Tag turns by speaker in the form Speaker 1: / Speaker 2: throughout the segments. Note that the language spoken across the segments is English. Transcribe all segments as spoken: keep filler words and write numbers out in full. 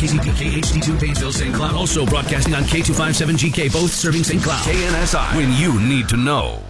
Speaker 1: K C P, K H D two, Painesville, Saint Cloud. Also broadcasting on K two fifty-seven G K, both serving Saint Cloud. K N S I, when you need to know.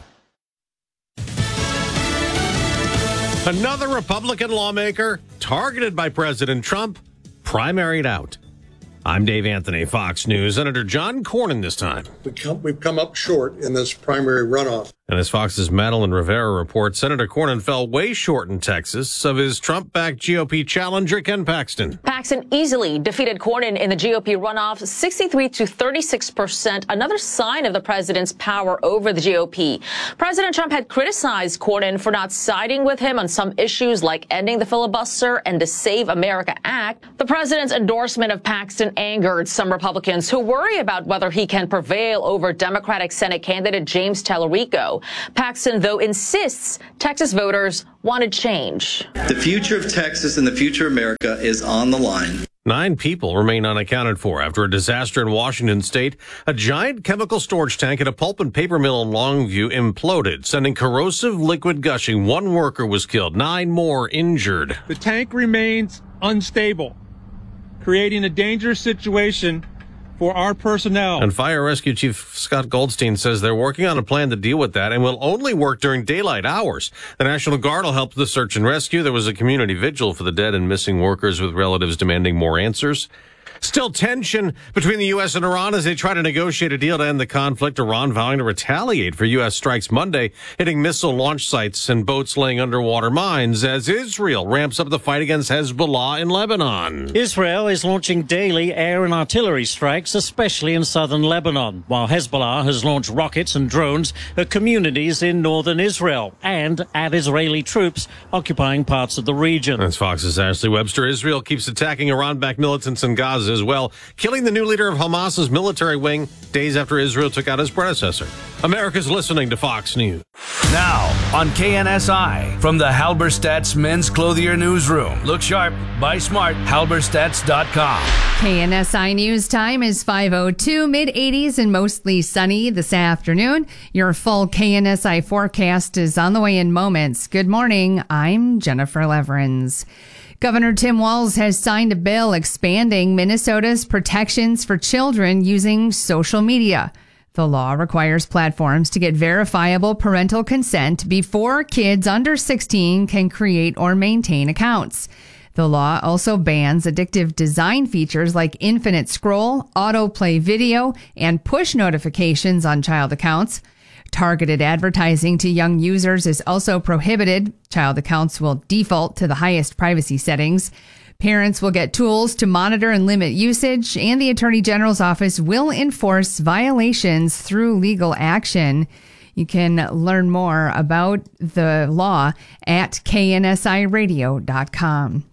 Speaker 2: Another Republican lawmaker targeted by President Trump, primaried out. I'm Dave Anthony, Fox News. Senator John Cornyn this time.
Speaker 3: We come, we've come up short in this primary runoff.
Speaker 2: And as Fox's Madeline Rivera reports, Senator Cornyn fell way short in Texas of his Trump-backed G O P challenger, Ken Paxton.
Speaker 4: Paxton easily defeated Cornyn in the G O P runoff, sixty-three to thirty-six percent, another sign of the president's power over the G O P. President Trump had criticized Cornyn for not siding with him on some issues like ending the filibuster and the Save America Act. The president's endorsement of Paxton angered some Republicans who worry about whether he can prevail over Democratic Senate candidate James Tallarico. Paxton, though, insists Texas voters wanted change.
Speaker 5: The future of Texas and the future of America is on the line.
Speaker 2: Nine people remain unaccounted for after a disaster in Washington state. A giant chemical storage tank at a pulp and paper mill in Longview imploded, sending corrosive liquid gushing. One worker was killed, nine more injured.
Speaker 6: The tank remains unstable, creating a dangerous situation for our personnel.
Speaker 2: And Fire Rescue Chief Scott Goldstein says they're working on a plan to deal with that and will only work during daylight hours. The National Guard will help with the search and rescue. There was a community vigil for the dead and missing workers with relatives demanding more answers. Still tension between the U S and Iran as they try to negotiate a deal to end the conflict. Iran vowing to retaliate for U S strikes Monday, hitting missile launch sites and boats laying underwater mines as Israel ramps up the fight against Hezbollah in Lebanon.
Speaker 7: Israel is launching daily air and artillery strikes, especially in southern Lebanon, while Hezbollah has launched rockets and drones at communities in northern Israel and at Israeli troops occupying parts of the region.
Speaker 2: That's Fox's Ashley Webster. Israel keeps attacking Iran-backed militants in Gaza as well, killing the new leader of Hamas's military wing days after Israel took out his predecessor. America's listening to Fox News.
Speaker 1: Now on K N S I, from the Halberstadt's Men's Clothier Newsroom. Look sharp, buy smart, halberstadts dot com.
Speaker 8: K N S I News time is five oh two, mid eighties and mostly sunny this afternoon. Your full K N S I forecast is on the way in moments. Good morning, I'm Jennifer Leverins. Governor Tim Walz has signed a bill expanding Minnesota's protections for children using social media. The law requires platforms to get verifiable parental consent before kids under sixteen can create or maintain accounts. The law also bans addictive design features like infinite scroll, autoplay video, and push notifications on child accounts. Targeted advertising to young users is also prohibited. Child accounts will default to the highest privacy settings. Parents will get tools to monitor and limit usage, and the Attorney General's office will enforce violations through legal action. You can learn more about the law at K N S I radio dot com.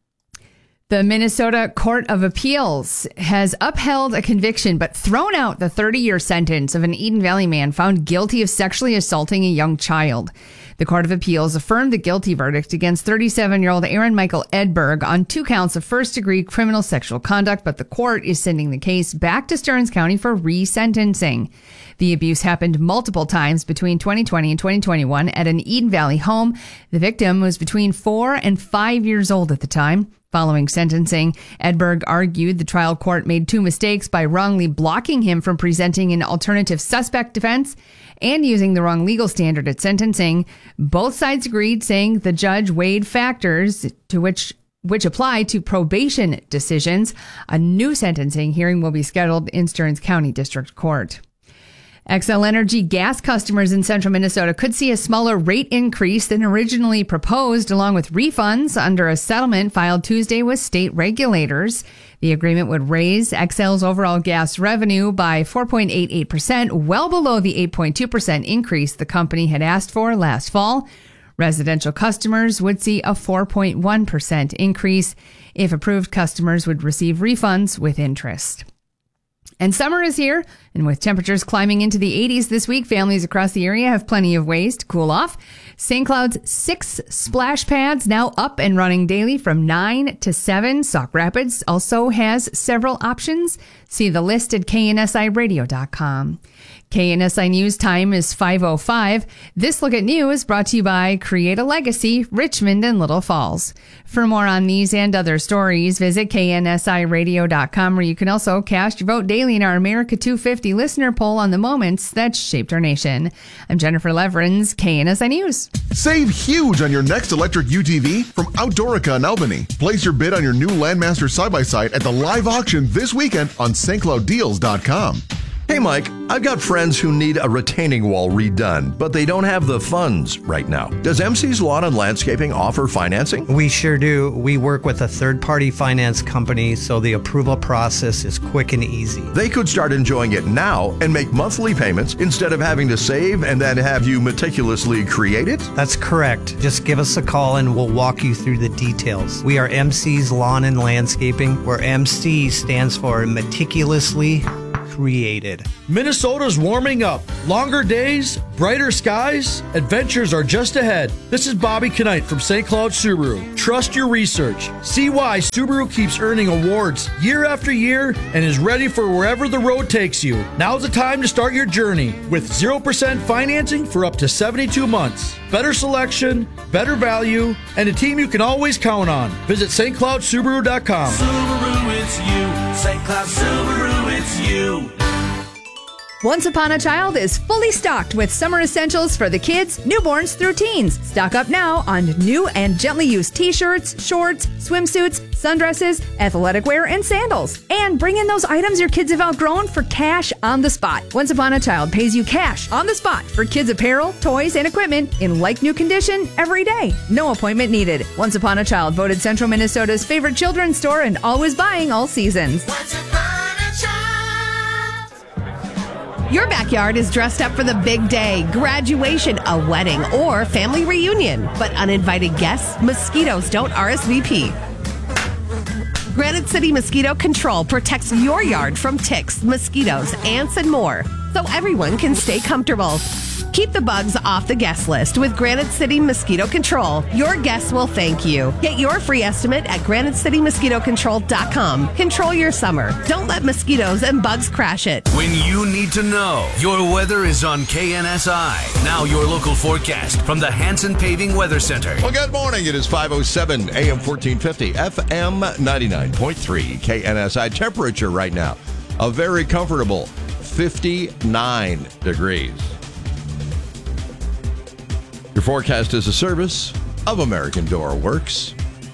Speaker 8: The Minnesota Court of Appeals has upheld a conviction but thrown out the thirty-year sentence of an Eden Valley man found guilty of sexually assaulting a young child. The Court of Appeals affirmed the guilty verdict against thirty-seven-year-old Aaron Michael Edberg on two counts of first-degree criminal sexual conduct, but the court is sending the case back to Stearns County for resentencing. The abuse happened multiple times between twenty twenty and twenty twenty-one at an Eden Valley home. The victim was between four and five years old at the time. Following sentencing, Edberg argued the trial court made two mistakes by wrongly blocking him from presenting an alternative suspect defense and using the wrong legal standard at sentencing. Both sides agreed, saying the judge weighed factors to which which apply to probation decisions. A new sentencing hearing will be scheduled in Stearns County District Court. Xcel Energy gas customers in central Minnesota could see a smaller rate increase than originally proposed, along with refunds under a settlement filed Tuesday with state regulators. The agreement would raise Xcel's overall gas revenue by four point eight eight percent, well below the eight point two percent increase the company had asked for last fall. Residential customers would see a four point one percent increase. If approved, customers would receive refunds with interest. And summer is here, and with temperatures climbing into the eighties this week, families across the area have plenty of ways to cool off. Saint Cloud's six splash pads now up and running daily from nine to seven. Sauk Rapids also has several options. See the list at K N S I radio dot com. K N S I News time is five oh five. This Look at News brought to you by Create a Legacy, Richmond and Little Falls. For more on these and other stories, visit K N S I radio dot com, where you can also cast your vote daily in our America two fifty listener poll on the moments that shaped our nation. I'm Jennifer Leverins, K N S I News.
Speaker 9: Save huge on your next electric U T V from Outdoorica in Albany. Place your bid on your new Landmaster side-by-side at the live auction this weekend on Saint Cloud Deals dot com.
Speaker 10: Hey, Mike, I've got friends who need a retaining wall redone, but they don't have the funds right now. Does M C's Lawn and Landscaping offer financing?
Speaker 11: We sure do. We work with a third-party finance company, so the approval process is quick and easy.
Speaker 10: They could start enjoying it now and make monthly payments instead of having to save and then have you meticulously create it?
Speaker 11: That's correct. Just give us a call and we'll walk you through the details. We are M C's Lawn and Landscaping, where M C stands for meticulously created.
Speaker 12: Minnesota's warming up. Longer days, brighter skies, adventures are just ahead. This is Bobby Knight from Saint Cloud Subaru. Trust your research. See why Subaru keeps earning awards year after year and is ready for wherever the road takes you. Now's the time to start your journey with zero percent financing for up to seventy-two months. Better selection, better value, and a team you can always count on. Visit Saint Cloud Subaru dot com.
Speaker 13: Subaru, it's you. Saint Cloud Subaru, it's you.
Speaker 14: Once Upon a Child is fully stocked with summer essentials for the kids, newborns through teens. Stock up now on new and gently used t-shirts, shorts, swimsuits, sundresses, athletic wear, and sandals. And bring in those items your kids have outgrown for cash on the spot. Once Upon a Child pays you cash on the spot for kids' apparel, toys, and equipment in like-new condition every day. No appointment needed. Once Upon a Child voted Central Minnesota's favorite children's store and always buying all seasons.
Speaker 13: Once upon a child.
Speaker 15: Your backyard is dressed up for the big day, graduation, a wedding, or family reunion. But uninvited guests, mosquitoes don't R S V P. Granite City Mosquito Control protects your yard from ticks, mosquitoes, ants, and more, so everyone can stay comfortable. Keep the bugs off the guest list with Granite City Mosquito Control. Your guests will thank you. Get your free estimate at Granite City Mosquito Control dot com. Control your summer. Don't let mosquitoes and bugs crash it.
Speaker 1: When you need to know, your weather is on K N S I. Now your local forecast from the Hanson Paving Weather Center.
Speaker 10: Well, good morning. It is five oh seven, A M fourteen fifty, F M ninety-nine point three, K N S I. Temperature right now, a very comfortable fifty-nine degrees. Your forecast is a service of American Door Works.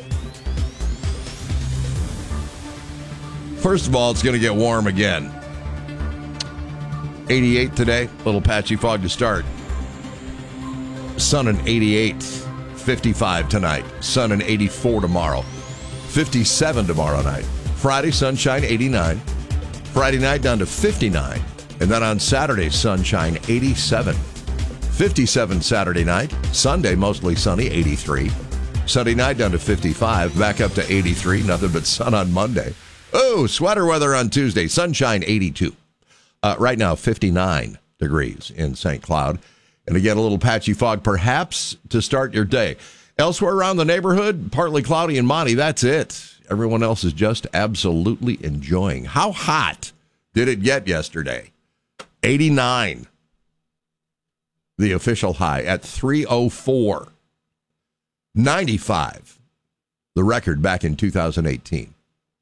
Speaker 10: First of all, it's going to get warm again. eighty-eight today, little patchy fog to start. Sun and eighty-eight, fifty-five tonight. Sun and eighty-four tomorrow. fifty-seven tomorrow night. Friday, sunshine, eighty-nine. Friday night down to fifty-nine. And then on Saturday, sunshine, eighty-seven. fifty-seven Saturday night. Sunday, mostly sunny, eighty-three. Sunday night down to fifty-five. Back up to eighty-three. Nothing but sun on Monday. Oh, sweater weather on Tuesday. Sunshine, eighty-two. Uh, right now, fifty-nine degrees in Saint Cloud. And again, a little patchy fog, perhaps, to start your day. Elsewhere around the neighborhood, partly cloudy and Monty. That's it. Everyone else is just absolutely enjoying. How hot did it get yesterday? eighty-nine. The official high at three oh four. ninety-five. The record back in two thousand eighteen.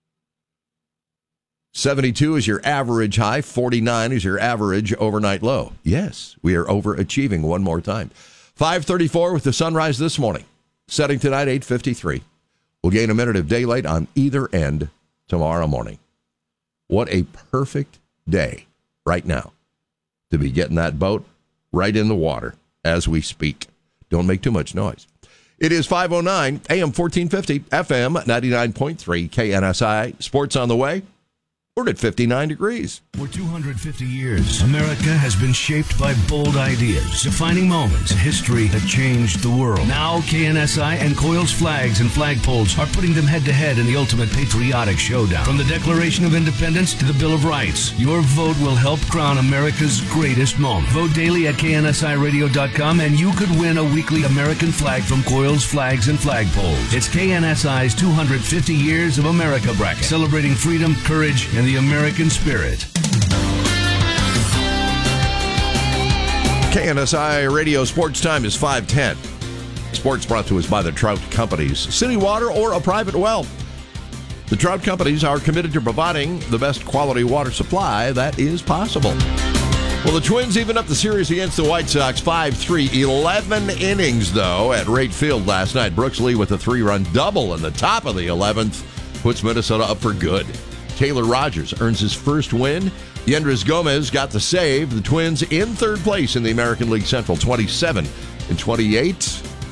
Speaker 10: seventy-two is your average high. forty-nine is your average overnight low. Yes, we are overachieving one more time. five thirty-four with the sunrise this morning. Setting tonight, eight fifty-three. We'll gain a minute of daylight on either end tomorrow morning. What a perfect day right now to be getting that boat right in the water as we speak. Don't make too much noise. It is five oh nine, A M fourteen fifty, F M ninety-nine point three, K N S I. Sports on the way. We're at fifty-nine degrees.
Speaker 1: For two hundred fifty years, America has been shaped by bold ideas, defining moments in history that changed the world. Now, K N S I and Coils Flags and Flagpoles are putting them head-to-head in the ultimate patriotic showdown. From the Declaration of Independence to the Bill of Rights, your vote will help crown America's greatest moment. Vote daily at K N S I radio dot com, and you could win a weekly American flag from Coils Flags and Flagpoles. It's K N S I's two hundred fifty Years of America bracket, celebrating freedom, courage, and the the American spirit.
Speaker 10: K N S I Radio Sports Time is five ten. Sports brought to us by the Trout Companies. City Water or a private well. The Trout Companies are committed to providing the best quality water supply that is possible. Well, the Twins even up the series against the White Sox five three. eleven innings, though, at Wright Field last night. Brooks Lee with a three-run double in the top of the eleventh puts Minnesota up for good. Taylor Rogers earns his first win. Yendrys Gomez got the save. The Twins in third place in the American League Central, twenty-seven and twenty-eight.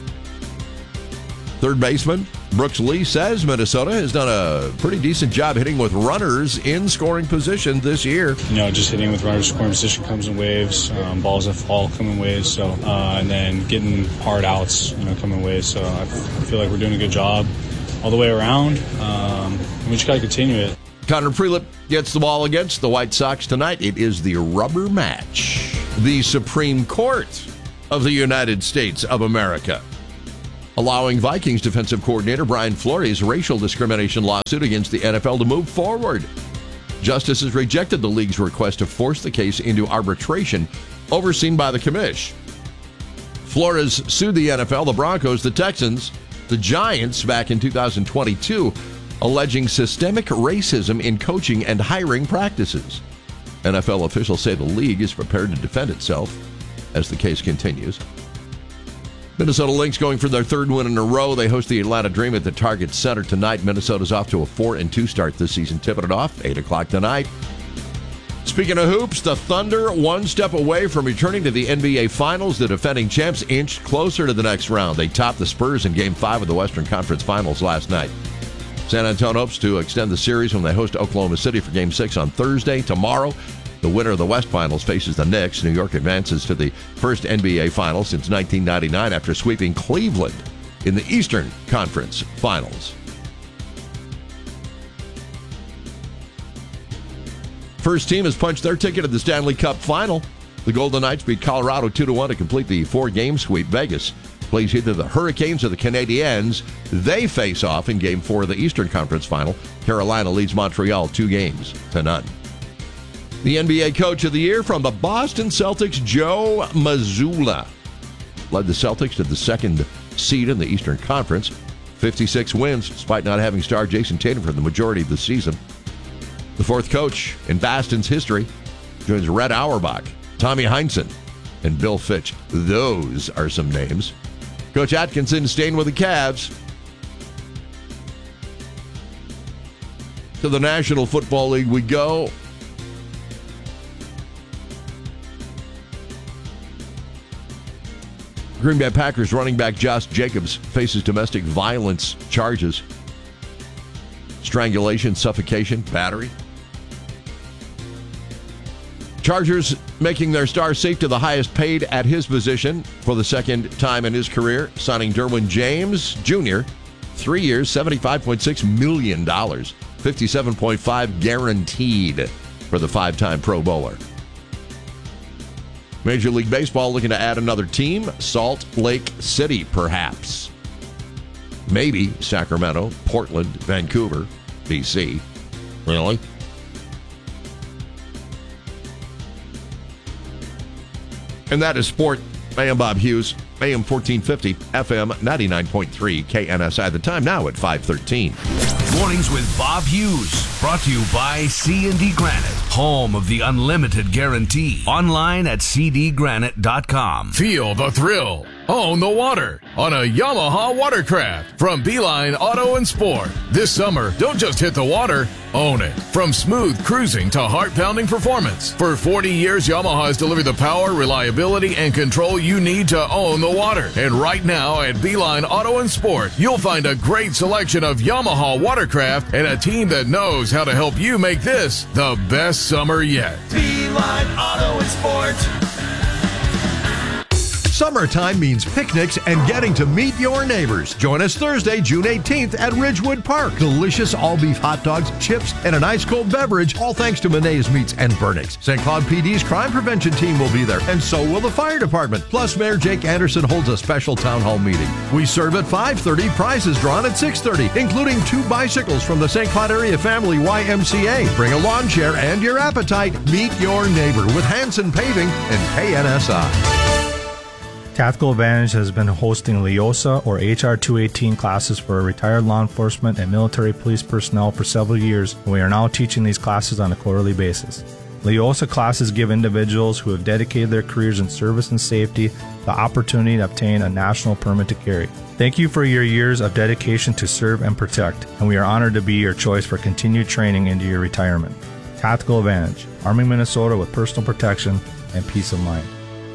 Speaker 10: Third baseman Brooks Lee says Minnesota has done a pretty decent job hitting with runners in scoring position this year.
Speaker 16: You know, just hitting with runners in scoring position comes in waves. Um, balls that fall come in waves. So, uh, and then getting hard outs, you know, come in waves. So I feel like we're doing a good job all the way around. Um, we just got to continue it.
Speaker 10: Connor Prelip gets the ball against the White Sox tonight. It is the rubber match. The Supreme Court of the United States of America allowing Vikings defensive coordinator Brian Flores' racial discrimination lawsuit against the N F L to move forward. Justices rejected the league's request to force the case into arbitration overseen by the commish. Flores sued the N F L, the Broncos, the Texans, the Giants back in two thousand twenty-two, alleging systemic racism in coaching and hiring practices. N F L officials say the league is prepared to defend itself as the case continues. Minnesota Lynx going for their third win in a row. They host the Atlanta Dream at the Target Center tonight. Minnesota's off to a four and two start this season. Tipping it off, eight o'clock tonight. Speaking of hoops, the Thunder, one step away from returning to the N B A Finals. The defending champs inched closer to the next round. They topped the Spurs in Game five of the Western Conference Finals last night. San Antonio hopes to extend the series when they host Oklahoma City for Game six on Thursday. Tomorrow, the winner of the West Finals faces the Knicks. New York advances to the first N B A Finals since nineteen ninety-nine after sweeping Cleveland in the Eastern Conference Finals. First team has punched their ticket at the Stanley Cup Final. The Golden Knights beat Colorado two to one to complete the four-game sweep. Vegas plays either the Hurricanes or the Canadiens. They face off in Game four of the Eastern Conference Final. Carolina leads Montreal two games to none. The N B A Coach of the Year from the Boston Celtics, Joe Mazzulla. Led the Celtics to the second seed in the Eastern Conference. fifty-six wins, despite not having star Jason Tatum for the majority of the season. The fourth coach in Boston's history joins Red Auerbach, Tommy Heinsohn, and Bill Fitch. Those are some names. Coach Atkinson staying with the Cavs. To the National Football League we go. Green Bay Packers running back Josh Jacobs faces domestic violence charges. Strangulation, suffocation, battery. Chargers making their star safety the highest paid at his position for the second time in his career, signing Derwin James Junior Three years, seventy-five point six million dollars, fifty-seven point five guaranteed for the five-time Pro Bowler. Major League Baseball looking to add another team, Salt Lake City, perhaps. Maybe Sacramento, Portland, Vancouver, B C. Really? And that is sport. I am Bob Hughes, A M fourteen fifty, F M ninety-nine point three, K N S I. The time now at five thirteen.
Speaker 1: Mornings with Bob Hughes, brought to you by C and D Granite, home of the unlimited guarantee. Online at c d granite dot com.
Speaker 17: Feel the thrill. Own the water on a Yamaha watercraft from Beeline Auto and Sport. This summer, don't just hit the water, own it. From smooth cruising to heart-pounding performance. For forty years, Yamaha has delivered the power, reliability, and control you need to own the water. And right now at Beeline Auto and Sport, you'll find a great selection of Yamaha watercraft and a team that knows how to help you make this the best summer yet.
Speaker 13: Beeline Auto and Sport.
Speaker 10: Summertime means picnics and getting to meet your neighbors. Join us Thursday, June eighteenth at Ridgewood Park. Delicious all-beef hot dogs, chips, and an ice-cold beverage, all thanks to Monet's Meats and Burnix. Saint Cloud P D's crime prevention team will be there, and so will the fire department. Plus, Mayor Jake Anderson holds a special town hall meeting. We serve at five thirty, prizes drawn at six thirty, including two bicycles from the Saint Cloud Area Family Y M C A. Bring a lawn chair and your appetite. Meet your neighbor with Hanson Paving and K N S I.
Speaker 18: Tactical Advantage has been hosting LEOSA or H R two eighteen classes for retired law enforcement and military police personnel for several years, and we are now teaching these classes on a quarterly basis. LEOSA classes give individuals who have dedicated their careers in service and safety the opportunity to obtain a national permit to carry. Thank you for your years of dedication to serve and protect, and we are honored to be your choice for continued training into your retirement. Tactical Advantage, arming Minnesota with personal protection and peace of mind.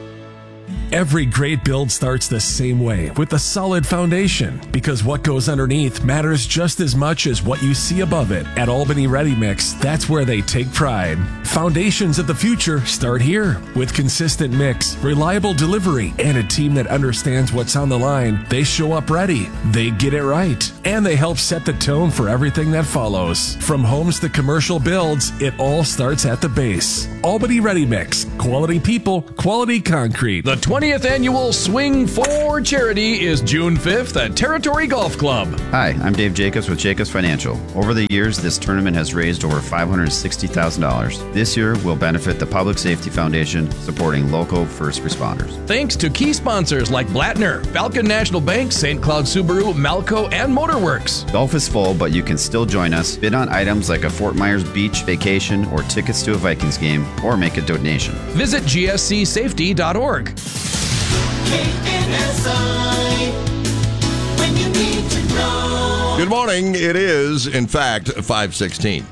Speaker 19: Every great build starts the same way, with a solid foundation, because what goes underneath matters just as much as what you see above it. At Albany Ready Mix, that's where they take pride. Foundations of the future start here. With consistent mix, reliable delivery, and a team that understands what's on the line, they show up ready, they get it right, and they help set the tone for everything that follows. From homes to commercial builds, it all starts at the base. Albany Ready Mix, quality people, quality concrete.
Speaker 20: The twentieth Annual Swing for Charity is June fifth at Territory Golf Club.
Speaker 21: Hi, I'm Dave Jacobs with Jacobs Financial. Over the years, this tournament has raised over five hundred sixty thousand dollars. This year will benefit the Public Safety Foundation, supporting local first responders.
Speaker 20: Thanks to key sponsors like Blattner, Falcon National Bank, Saint Cloud Subaru, Malco, and Motorworks.
Speaker 21: Golf is full, but you can still join us. Bid on items like a Fort Myers Beach vacation or tickets to a Vikings game, or make a donation.
Speaker 20: Visit G S C safety dot org.
Speaker 13: K N S I, when you need to know.
Speaker 10: Good morning. It is, in fact, five sixteen.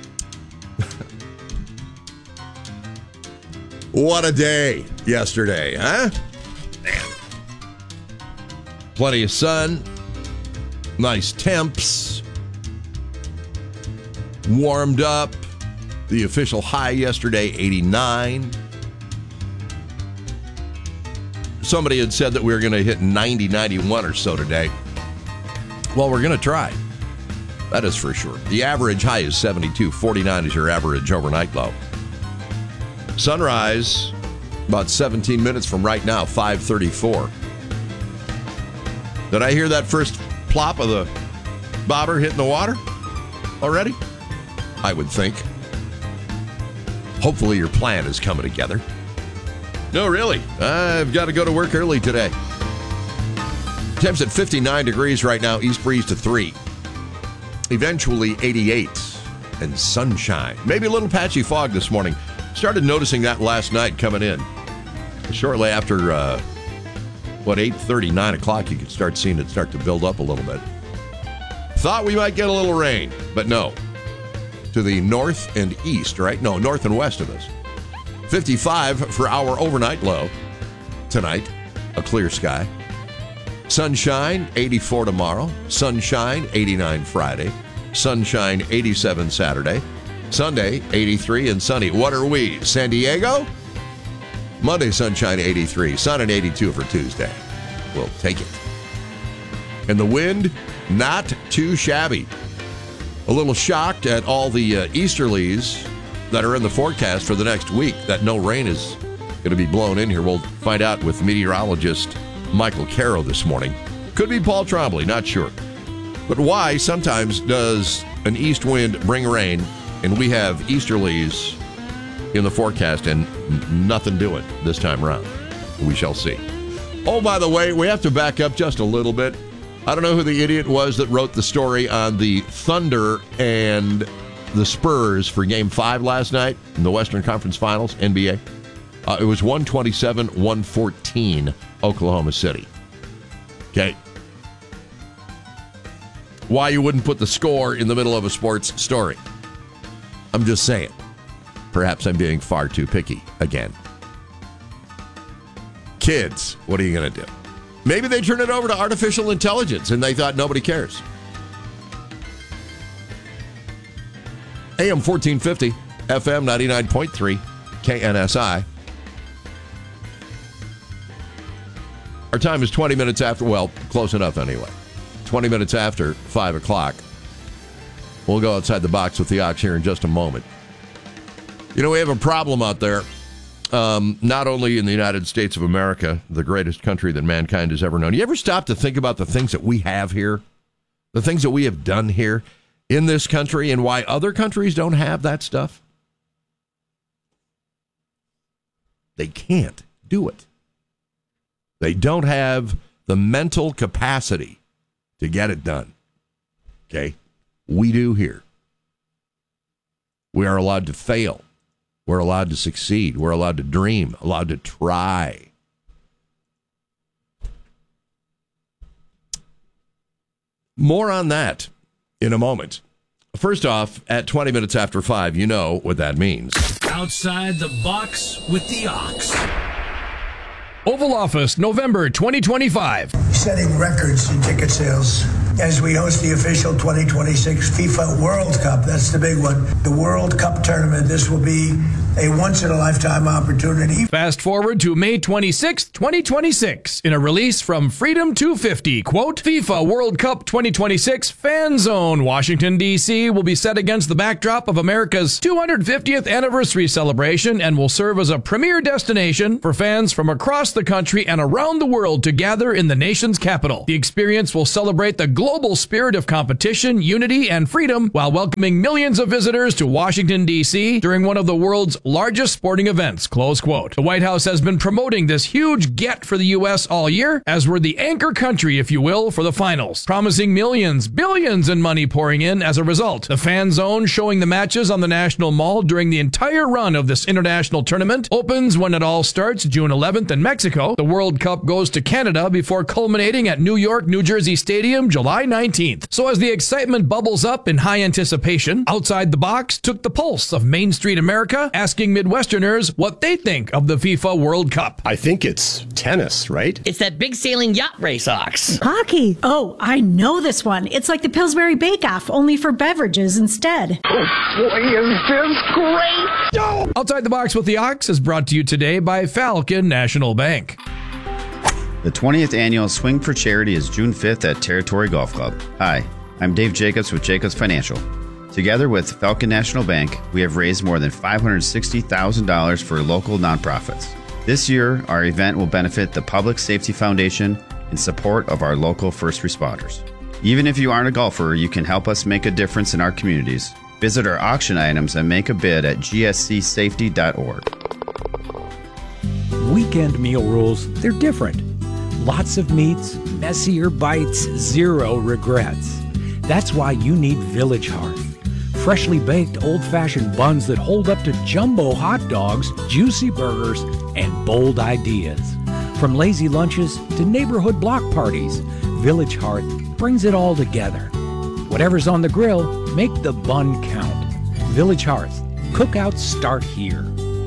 Speaker 10: What a day yesterday, huh? Man. Plenty of sun, nice temps, warmed up. The official high yesterday, eighty-nine. Somebody had said that we were going to hit ninety, ninety-one or so today. Well, we're going to try. That is for sure. The average high is seventy-two. forty-nine is your average overnight low. Sunrise, about seventeen minutes from right now, five thirty-four. Did I hear that first plop of the bobber hitting the water already? I would think. Hopefully your plan is coming together. No, really. I've got to go to work early today. Temps at fifty-nine degrees right now, east breeze to three. Eventually eighty-eight and sunshine. Maybe a little patchy fog this morning. Started noticing that last night coming in. Shortly after, uh, what, eight thirty, nine o'clock, you could start seeing it start to build up a little bit. Thought we might get a little rain, but no. To the north and east, right? No, north and west of us. fifty-five for our overnight low tonight. A clear sky. Sunshine, eighty-four tomorrow. Sunshine, eighty-nine Friday. Sunshine, eighty-seven Saturday. Sunday, eighty-three and sunny. What are we, San Diego? Monday, sunshine, eighty-three. Sun and eighty-two for Tuesday. We'll take it. And the wind, not too shabby. A little shocked at all the uh, easterlies that are in the forecast for the next week, that no rain is going to be blown in here. We'll find out with meteorologist Michael Caro this morning. Could be Paul Trombley, not sure. But why sometimes does an east wind bring rain and we have easterlies in the forecast and nothing doing this time around? We shall see. Oh, by the way, we have to back up just a little bit. I don't know who the idiot was that wrote the story on the Thunder and the Spurs for Game five last night in the Western Conference Finals, N B A. Uh, it was one twenty-seven one fourteen, Oklahoma City. Okay. Why you wouldn't put the score in the middle of a sports story? I'm just saying. Perhaps I'm being far too picky again. Kids, what are you going to do? Maybe they turn it over to artificial intelligence and they thought nobody cares. A M fourteen fifty, F M ninety-nine point three, K N S I. Our time is twenty minutes after, well, close enough anyway. twenty minutes after five o'clock. We'll go outside the box with the Ox here in just a moment. You know, we have a problem out there, um, not only in the United States of America, the greatest country that mankind has ever known. You ever stop to think about the things that we have here? The things that we have done here in this country and why other countries don't have that stuff? They can't do it. They don't have the mental capacity to get it done. Okay? We do here. We are allowed to fail. We're allowed to succeed. We're allowed to dream, allowed to try. More on that in a moment. First off, at twenty minutes after five, you know what that means.
Speaker 17: Outside the box with the Ox.
Speaker 20: Oval Office, November twenty twenty-five.
Speaker 3: Setting records in ticket sales as we host the official twenty twenty-six FIFA World Cup. That's the big one. The World Cup tournament. This will be a once-in-a-lifetime opportunity.
Speaker 20: Fast forward to May twenty-sixth, twenty twenty-six. In a release from Freedom two fifty, quote, FIFA World Cup twenty twenty-six Fan Zone, Washington, D C will be set against the backdrop of America's two hundred fiftieth anniversary celebration and will serve as a premier destination for fans from across the country and around the world to gather in the nation's capital. The experience will celebrate the global spirit of competition, unity, and freedom while welcoming millions of visitors to Washington, D C during one of the world's largest sporting events, close quote. The White House has been promoting this huge get for the U S all year, as we're the anchor country, if you will, for the finals, promising millions, billions in money pouring in as a result. The Fan Zone, showing the matches on the National Mall during the entire run of this international tournament, opens when it all starts June eleventh in Mexico. The World Cup goes to Canada before culminating at New York, New Jersey Stadium July nineteenth. So as the excitement bubbles up in high anticipation, Outside the Box took the pulse of Main Street America, asking Midwesterners what they think of the FIFA World Cup.
Speaker 22: I think it's tennis, right?
Speaker 23: It's that big sailing yacht race, Ox.
Speaker 24: Hockey. Oh, I know this one. It's like the Pillsbury Bake-Off, only for beverages instead.
Speaker 23: Oh, boy, is this great!
Speaker 20: No! Outside the Box with the Ox is brought to you today by Falcon National Bank.
Speaker 21: The twentieth annual Swing for Charity is June fifth at Territory Golf Club. Hi, I'm Dave Jacobs with Jacobs Financial. Together with Falcon National Bank, we have raised more than five hundred sixty thousand dollars for local nonprofits. This year, our event will benefit the Public Safety Foundation in support of our local first responders. Even if you aren't a golfer, you can help us make a difference in our communities. Visit our auction items and make a bid at g s c safety dot org.
Speaker 25: Weekend meal rules, they're different. Lots of meats, messier bites, zero regrets. That's why you need Village Hearth. Freshly baked old-fashioned buns that hold up to jumbo hot dogs, juicy burgers, and bold ideas. From lazy lunches to neighborhood block parties, Village Hearth brings it all together. Whatever's on the grill, make the bun count. Village Hearth. Cookouts start here.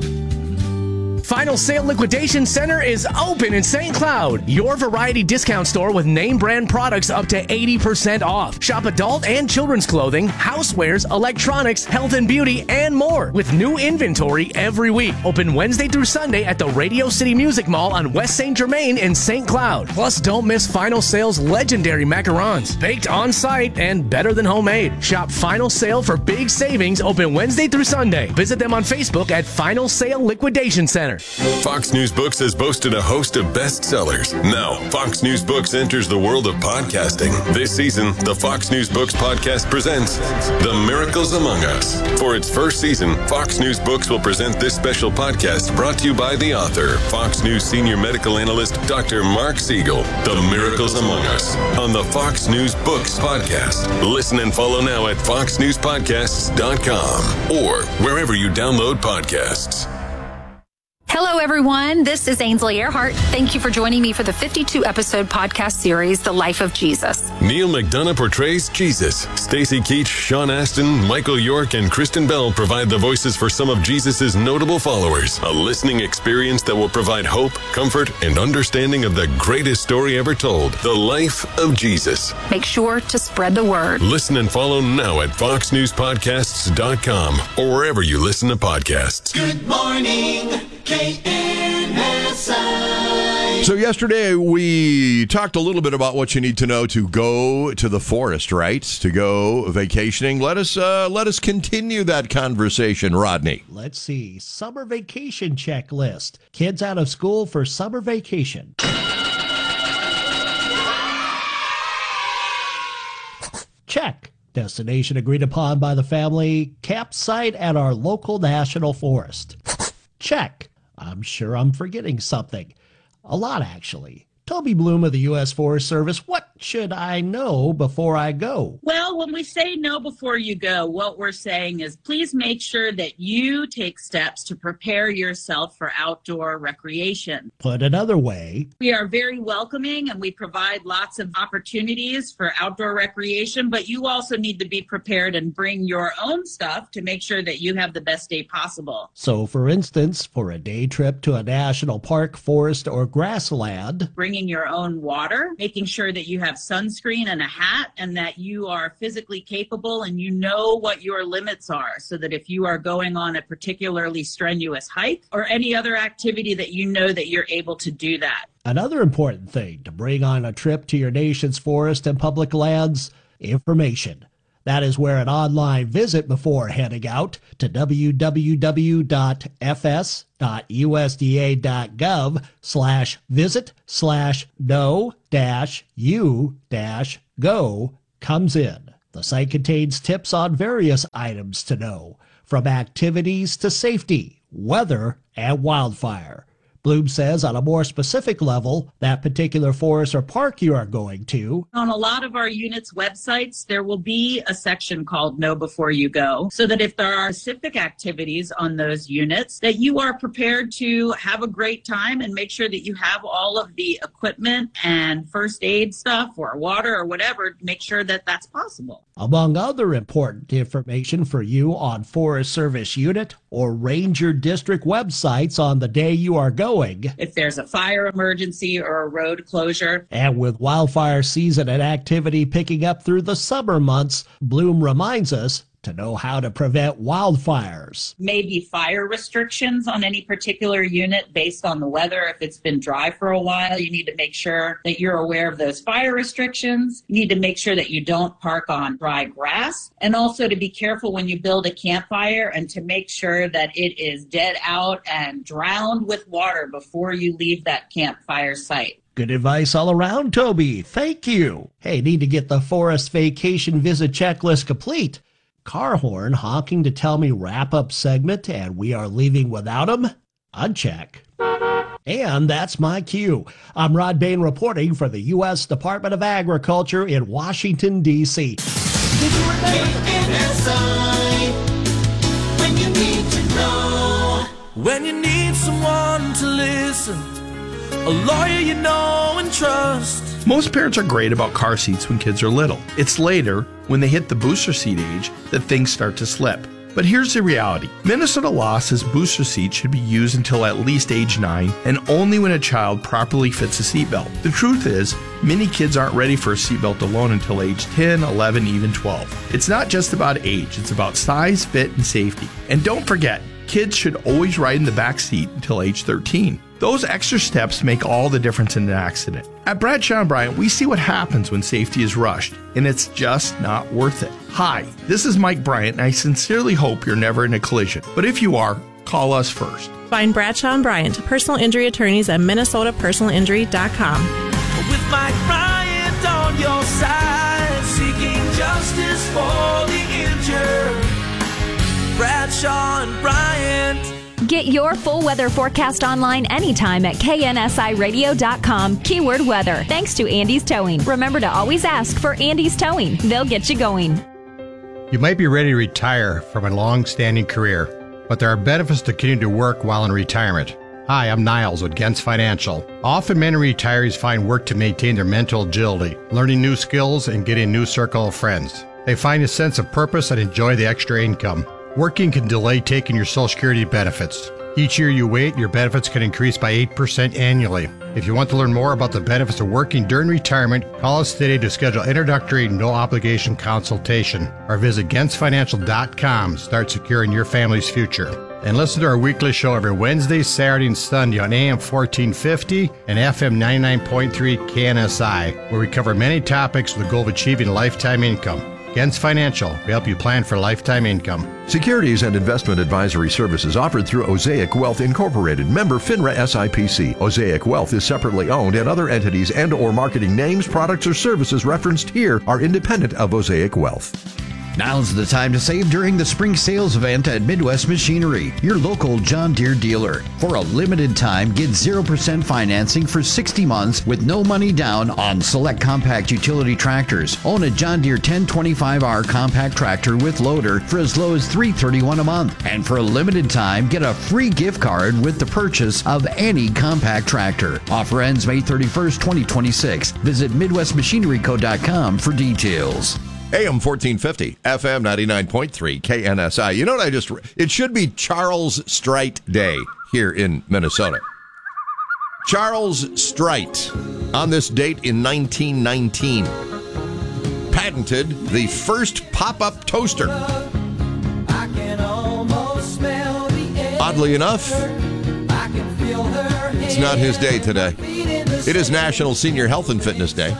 Speaker 26: Final Sale Liquidation Center is open in Saint Cloud, your variety discount store with name brand products up to eighty percent off. Shop adult and children's clothing, housewares, electronics, health and beauty, and more with new inventory every week. Open Wednesday through Sunday at the Radio City Music Mall on West Saint Germain in Saint Cloud. Plus, don't miss Final Sale's legendary macarons, baked on site and better than homemade. Shop Final Sale for big savings, open Wednesday through Sunday. Visit them on Facebook at Final Sale Liquidation Center.
Speaker 27: Fox News Books has boasted a host of bestsellers. Now, Fox News Books enters the world of podcasting. This season, the Fox News Books podcast presents The Miracles Among Us. For its first season, Fox News Books will present this special podcast brought to you by the author, Fox News senior medical analyst, Doctor Mark Siegel. The Miracles Among Us on the Fox News Books podcast. Listen and follow now at fox news podcasts dot com or wherever you download podcasts.
Speaker 28: Hello, everyone. This is Ainsley Earhart. Thank you for joining me for the fifty-two episode podcast series, The Life of Jesus.
Speaker 27: Neil McDonough portrays Jesus. Stacy Keach, Sean Astin, Michael York, and Kristen Bell provide the voices for some of Jesus' notable followers. A listening experience that will provide hope, comfort, and understanding of the greatest story ever told, The Life of Jesus.
Speaker 28: Make sure to spread the word.
Speaker 27: Listen and follow now at fox news podcasts dot com or wherever you listen to podcasts.
Speaker 13: Good morning, K N S I.
Speaker 10: So yesterday we talked a little bit about what you need to know to go to the forest, right? To go vacationing. Let us uh, let us continue that conversation, Rodney.
Speaker 2: Let's see. Summer vacation checklist. Kids out of school for summer vacation. Check. Destination agreed upon by the family. Campsite at our local national forest. Check. I'm sure I'm forgetting something. A lot, actually. Toby Bloom of the U S Forest Service, what should I know before I go?
Speaker 4: Well, when we say know before you go, what we're saying is please make sure that you take steps to prepare yourself for outdoor recreation.
Speaker 2: Put another way,
Speaker 4: we are very welcoming and we provide lots of opportunities for outdoor recreation, but you also need to be prepared and bring your own stuff to make sure that you have the best day possible.
Speaker 2: So, for instance, for a day trip to a national park, forest, or grassland,
Speaker 4: bring your own water, making sure that you have sunscreen and a hat and that you are physically capable and you know what your limits are so that if you are going on a particularly strenuous hike or any other activity that you know that you're able to do that.
Speaker 2: Another important thing to bring on a trip to your nation's forest and public lands, information. That is where an online visit before heading out to w w w dot f s dot u s d a dot gov slash visit slash know dash u dash go comes in. The site contains tips on various items to know, from activities to safety, weather, and wildfire. Bloom says on a more specific level, that particular forest or park you are going to.
Speaker 4: On a lot of our units' websites, there will be a section called Know Before You Go, so that if there are specific activities on those units, that you are prepared to have a great time and make sure that you have all of the equipment and first aid stuff or water or whatever to make sure that that's possible.
Speaker 2: Among other important information for you on Forest Service unit or Ranger District websites on the day you are going.
Speaker 4: If there's a fire emergency or a road closure.
Speaker 2: And with wildfire season and activity picking up through the summer months, Bloom reminds us to know how to prevent wildfires.
Speaker 4: Maybe fire restrictions on any particular unit based on the weather. If it's been dry for a while, you need to make sure that you're aware of those fire restrictions. You need to make sure that you don't park on dry grass, and also to be careful when you build a campfire and to make sure that it is dead out and drowned with water before you leave that campfire site.
Speaker 2: Good advice all around, Toby. Thank you. Hey, need to get the forest vacation visit checklist complete. Car horn honking to tell me wrap-up segment and we are leaving without him? Uncheck. And that's my cue. I'm Rod Bain reporting for the U S Department of Agriculture in Washington, D C
Speaker 13: Did you remember? K N S I, when you need to know.
Speaker 5: When you need someone to listen, a lawyer you know and trust.
Speaker 6: Most parents are great about car seats when kids are little. It's later, when they hit the booster seat age, that things start to slip. But here's the reality. Minnesota law says booster seats should be used until at least age nine and only when a child properly fits a seatbelt. The truth is, many kids aren't ready for a seatbelt alone until age ten, eleven, even twelve. It's not just about age, it's about size, fit, and safety. And don't forget, kids should always ride in the back seat until age thirteen. Those extra steps make all the difference in an accident. At Bradshaw and Bryant, we see what happens when safety is rushed, and it's just not worth it. Hi, this is Mike Bryant, and I sincerely hope you're never in a collision. But if you are, call us first.
Speaker 7: Find Bradshaw and Bryant, personal injury attorneys at minnesota personal injury dot com.
Speaker 5: With Mike Bryant on your side, seeking justice for the injured. Bradshaw and Bryant.
Speaker 8: Get your full weather forecast online anytime at K N S I radio dot com, keyword weather. Thanks to Andy's Towing. Remember to always ask for Andy's Towing. They'll get you going.
Speaker 9: You might be ready to retire from a long-standing career, but there are benefits to continuing to work while in retirement. Hi, I'm Niles with Gens Financial. Often many retirees find work to maintain their mental agility, learning new skills, and getting a new circle of friends. They find a sense of purpose and enjoy the extra income. Working can delay taking your Social Security benefits. Each year you wait, your benefits can increase by eight percent annually. If you want to learn more about the benefits of working during retirement, call us today to schedule introductory no-obligation consultation or visit gens financial dot com. Start securing your family's future. And listen to our weekly show every Wednesday, Saturday, and Sunday on A M fourteen fifty and F M ninety-nine point three K N S I, where we cover many topics with the goal of achieving lifetime income. Gens Financial, we help you plan for lifetime income.
Speaker 10: Securities and investment advisory services offered through Osaic Wealth Incorporated, member FINRA S I P C. Osaic Wealth is separately owned, and other entities and or marketing names, products, or services referenced here are independent of Osaic Wealth.
Speaker 1: Now's the time to save during the spring sales event at Midwest Machinery, your local John Deere dealer. For a limited time, get zero percent financing for sixty months with no money down on select compact utility tractors. Own a John Deere ten twenty-five R compact tractor with loader for as low as three hundred thirty-one dollars a month. And for a limited time, get a free gift card with the purchase of any compact tractor. Offer ends May thirty-first, twenty twenty-six. Visit Midwest Machinery Co dot com for details.
Speaker 10: A M fourteen fifty, F M ninety-nine point three, K N S I. You know what I just... It should be Charles Strite Day here in Minnesota. Charles Strite, on this date in nineteen nineteen, patented the first pop-up toaster. Oddly enough, it's not his day today. It is National Senior Health and Fitness Day.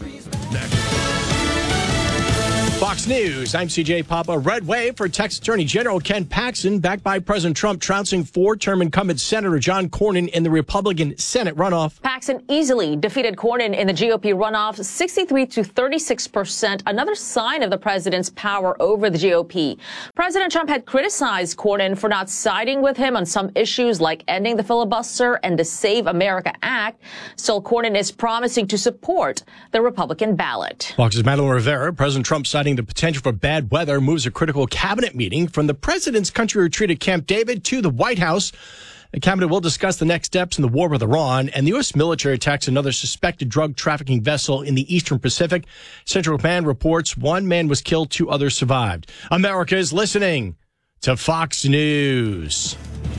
Speaker 22: Fox News, I'm C J Papa. Red wave for Texas Attorney General Ken Paxton, backed by President Trump, trouncing four-term incumbent Senator John Cornyn in the Republican Senate runoff.
Speaker 11: Paxton easily defeated Cornyn in the G O P runoff, sixty-three to thirty-six percent, another sign of the president's power over the G O P. President Trump had criticized Cornyn for not siding with him on some issues like ending the filibuster and the Save America Act. Still, Cornyn is promising to support the Republican ballot.
Speaker 22: Fox's Madeline Rivera, President Trump citing the potential for bad weather, moves a critical cabinet meeting from the president's country retreat at Camp David to the White House. The cabinet will discuss the next steps in the war with Iran, and the U S military attacks another suspected drug trafficking vessel in the Eastern Pacific. Central Command reports one man was killed, two others survived. America is listening to Fox News.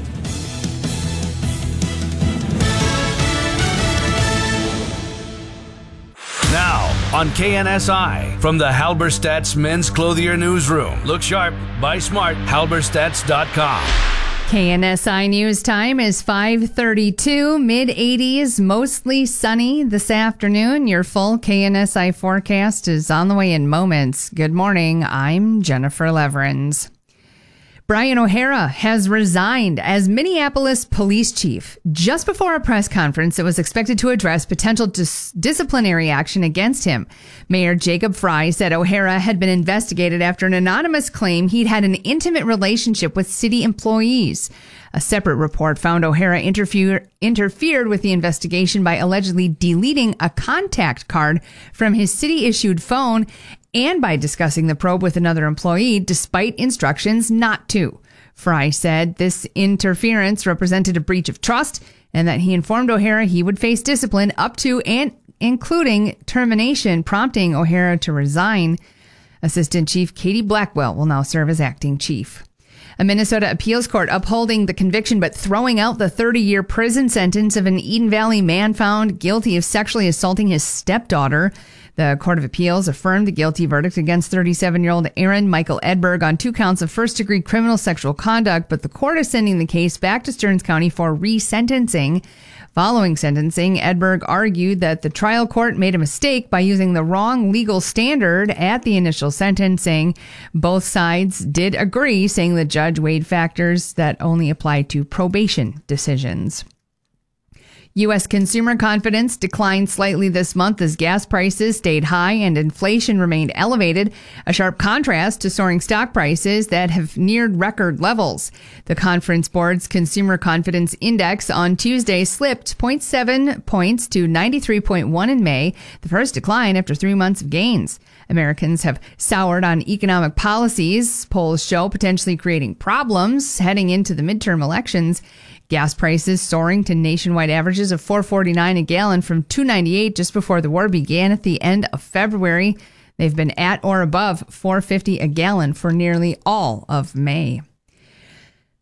Speaker 12: Now, on K N S I, from the Halberstadt's Men's Clothier Newsroom. Look sharp, buy smart, halberstadts dot com.
Speaker 14: K N S I News Time is five thirty-two, mid eighties, mostly sunny this afternoon. Your full K N S I forecast is on the way in moments. Good morning, I'm Jennifer Leverins. Brian O'Hara has resigned as Minneapolis police chief just before a press conference that was expected to address potential dis- disciplinary action against him. Mayor Jacob Frey said O'Hara had been investigated after an anonymous claim he'd had an intimate relationship with city employees. A separate report found O'Hara interfere- interfered with the investigation by allegedly deleting a contact card from his city-issued phone and by discussing the probe with another employee despite instructions not to. Frey said this interference represented a breach of trust and that he informed O'Hara he would face discipline up to and including termination, prompting O'Hara to resign. Assistant Chief Katie Blackwell will now serve as acting chief. A Minnesota appeals court upholding the conviction but throwing out the thirty-year prison sentence of an Eden Valley man found guilty of sexually assaulting his stepdaughter. The Court of Appeals affirmed the guilty verdict against thirty-seven-year-old Aaron Michael Edberg on two counts of first-degree criminal sexual conduct, but the court is sending the case back to Stearns County for resentencing. Following sentencing, Edberg argued that the trial court made a mistake by using the wrong legal standard at the initial sentencing. Both sides did agree, saying the judge weighed factors that only apply to probation decisions. U S consumer confidence declined slightly this month as gas prices stayed high and inflation remained elevated, a sharp contrast to soaring stock prices that have neared record levels. The Conference Board's Consumer Confidence Index on Tuesday slipped zero point seven points to ninety-three point one in May, the first decline after three months of gains. Americans have soured on economic policies, polls show potentially creating problems heading into the midterm elections. Gas prices soaring to nationwide averages of four forty-nine a gallon from two ninety-eight just before the war began at the end of February. They've been at or above four fifty a gallon for nearly all of May.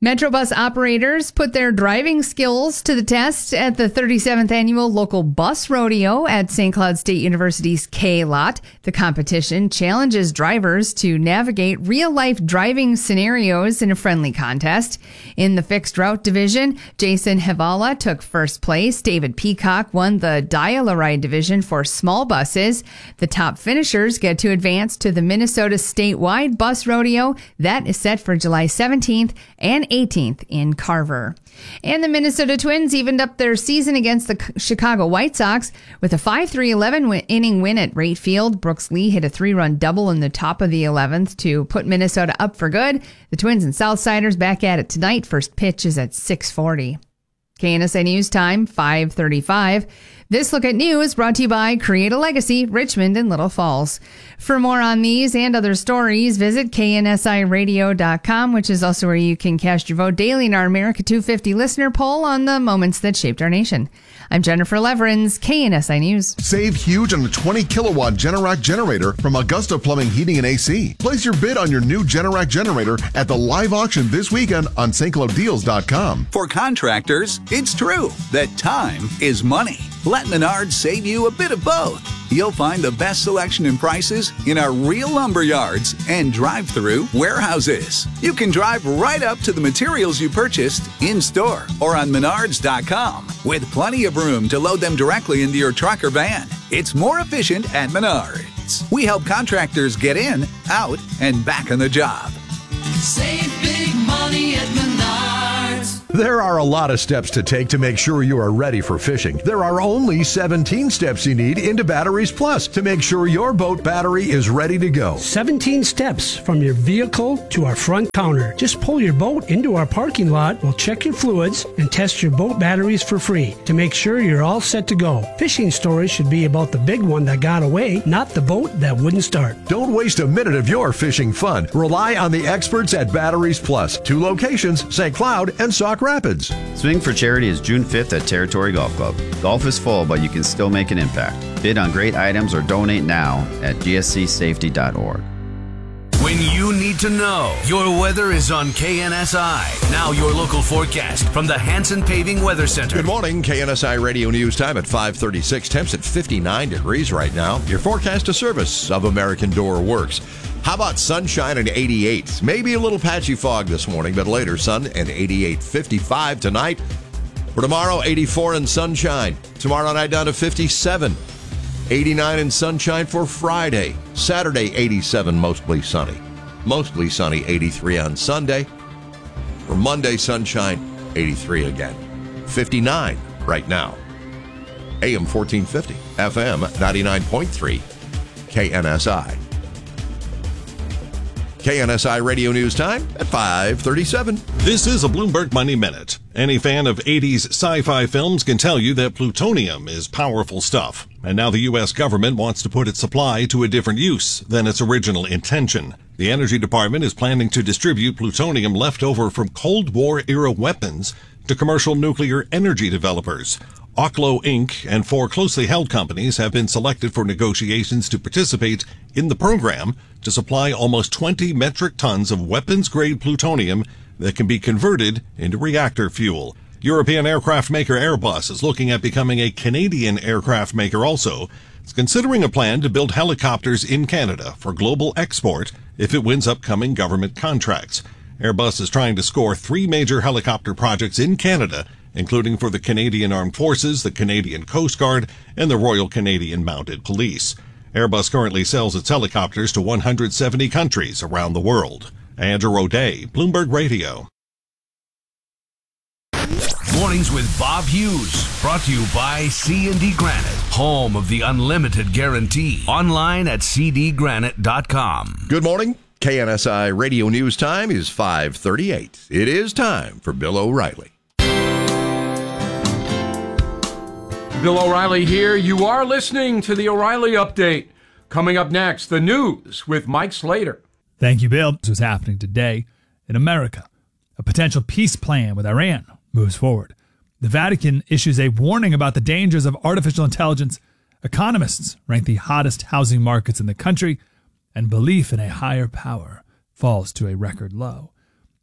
Speaker 14: Metrobus operators put their driving skills to the test at the thirty-seventh Annual Local Bus Rodeo at Saint Cloud State University's K-Lot. The competition challenges drivers to navigate real-life driving scenarios in a friendly contest. In the fixed route division, Jason Havala took first place. David Peacock won the Dial-A-Ride division for small buses. The top finishers get to advance to the Minnesota statewide bus rodeo. That is set for July seventeenth and eighteenth in Carver. And the Minnesota Twins evened up their season against the Chicago White Sox with a five three eleven inning win at Rate Field. Brooks Lee hit a three-run double in the top of the eleventh to put Minnesota up for good. The Twins and Southsiders back at it tonight. First pitch is at six forty. K N S I News Time, five thirty-five. This look at news brought to you by Create a Legacy, Richmond and Little Falls. For more on these and other stories, visit K N S I radio dot com, which is also where you can cast your vote daily in our America two fifty listener poll on the moments that shaped our nation. I'm Jennifer Leverins, K N S I News.
Speaker 3: Save huge on a twenty kilowatt Generac generator from Augusta Plumbing, Heating, and A C. Place your bid on your new Generac generator at the live auction this weekend on St Cloud Deals dot com.
Speaker 15: For contractors, it's true that time is money. Let Menards save you a bit of both. You'll find the best selection and prices in our real lumber yards and drive-through warehouses. You can drive right up to the materials you purchased in-store or on Menards dot com with plenty of room to load them directly into your truck or van. It's more efficient at Menards. We help contractors get in, out, and back on the job.
Speaker 13: Save big money at Menards.
Speaker 16: There are a lot of steps to take to make sure you are ready for fishing. There are only seventeen steps you need into Batteries Plus to make sure your boat battery is ready to go.
Speaker 17: seventeen steps from your vehicle to our front counter. Just pull your boat into our parking lot, we'll check your fluids, and test your boat batteries for free to make sure you're all set to go. Fishing stories should be about the big one that got away, not the boat that wouldn't start.
Speaker 16: Don't waste a minute of your fishing fun. Rely on the experts at Batteries Plus. Two locations, Saint Cloud and Sauk Rapids.
Speaker 21: Swing for Charity is June fifth at Territory Golf Club. Golf is full, but you can still make an impact. Bid on great items or donate now at g s c safety dot org.
Speaker 12: When you need to know, your weather is on K N S I. Now your local forecast from the Hanson Paving Weather Center.
Speaker 10: Good morning, K N S I Radio News Time at five thirty-six. Temps at fifty-nine degrees right now. Your forecast a service of American Door Works. How about sunshine and eighty-eight? Maybe a little patchy fog this morning, but later sun and eighty-eight. fifty-five tonight. For tomorrow, eighty-four and sunshine. Tomorrow night down to fifty-seven. eighty-nine and sunshine for Friday. Saturday, eighty-seven, mostly sunny. Mostly sunny, eighty-three on Sunday. For Monday, sunshine, eighty-three again. fifty-nine right now. A M fourteen fifty, F M ninety-nine point three, K N S I. K N S I Radio News Time at five thirty-seven.
Speaker 18: This is a Bloomberg Money Minute. Any fan of eighties sci-fi films can tell you that plutonium is powerful stuff. And now the U S government wants to put its supply to a different use than its original intention. The Energy Department is planning to distribute plutonium left over from Cold War-era weapons to commercial nuclear energy developers. Oklo Incorporated and four closely held companies have been selected for negotiations to participate in the program to supply almost twenty metric tons of weapons-grade plutonium that can be converted into reactor fuel. European aircraft maker Airbus is looking at becoming a Canadian aircraft maker also. It's considering a plan to build helicopters in Canada for global export if it wins upcoming government contracts. Airbus is trying to score three major helicopter projects in Canada, including for the Canadian Armed Forces, the Canadian Coast Guard, and the Royal Canadian Mounted Police. Airbus currently sells its helicopters to one hundred seventy countries around the world. Andrew O'Day, Bloomberg Radio.
Speaker 12: Mornings with Bob Hughes, brought to you by C and D Granite, home of the unlimited guarantee. Online at c d granite dot com.
Speaker 10: Good morning. K N S I Radio News Time is five thirty-eight. It is time for Bill O'Reilly.
Speaker 19: Bill O'Reilly here. You are listening to the O'Reilly Update. Coming up next, the news with Mike Slater.
Speaker 23: Thank you, Bill. This is happening today in America. A potential peace plan with Iran moves forward. The Vatican issues a warning about the dangers of artificial intelligence. Economists rank the hottest housing markets in the country, and belief in a higher power falls to a record low.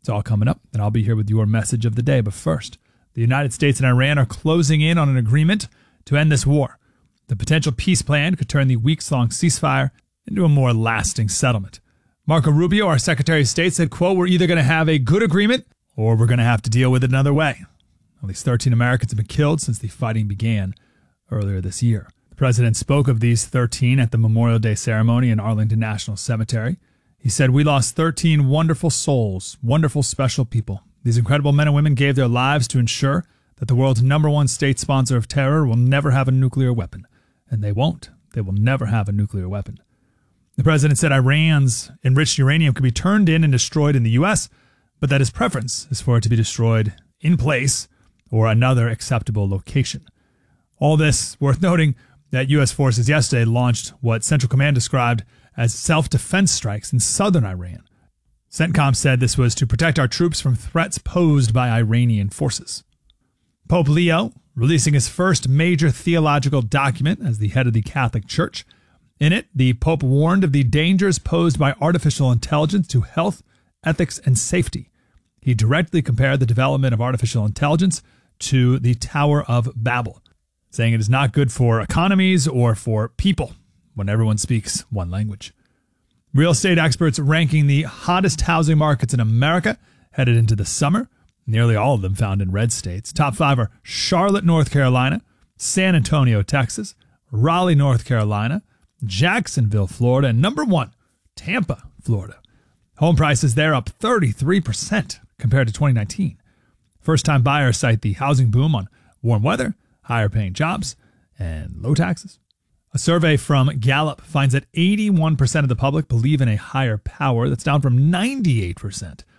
Speaker 23: It's all coming up, and I'll be here with your message of the day. But first, the United States and Iran are closing in on an agreement to end this war. The potential peace plan could turn the weeks-long ceasefire into a more lasting settlement. Marco Rubio, our Secretary of State, said, quote, "We're either going to have a good agreement or we're going to have to deal with it another way." At least thirteen Americans have been killed since the fighting began earlier this year. The president spoke of these thirteen at the Memorial Day ceremony in Arlington National Cemetery. He said, "We lost thirteen wonderful souls, wonderful special people. These incredible men and women gave their lives to ensure that the world's number one state sponsor of terror will never have a nuclear weapon. And they won't. They will never have a nuclear weapon." The president said Iran's enriched uranium could be turned in and destroyed in the U S, but that his preference is for it to be destroyed in place or another acceptable location. All this worth noting that U S forces yesterday launched what Central Command described as self-defense strikes in southern Iran. CENTCOM said this was to protect our troops from threats posed by Iranian forces. Pope Leo releasing his first major theological document as the head of the Catholic Church. In it, the Pope warned of the dangers posed by artificial intelligence to health, ethics, and safety. He directly compared the development of artificial intelligence to the Tower of Babel, saying it is not good for economies or for people when everyone speaks one language. Real estate experts ranking the hottest housing markets in America headed into the summer, nearly all of them found in red states. Top five are Charlotte, North Carolina, San Antonio, Texas, Raleigh, North Carolina, Jacksonville, Florida, and number one, Tampa, Florida. Home prices there up thirty-three percent compared to twenty nineteen. First-time buyers cite the housing boom on warm weather, higher paying jobs, and low taxes. A survey from Gallup finds that eighty-one percent of the public believe in a higher power. That's down from ninety-eight percent